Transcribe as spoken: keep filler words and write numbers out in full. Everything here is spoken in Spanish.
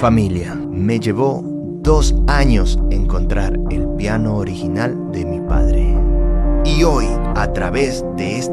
Familia, me llevó dos años encontrar el piano original de mi padre. Y hoy, a través de este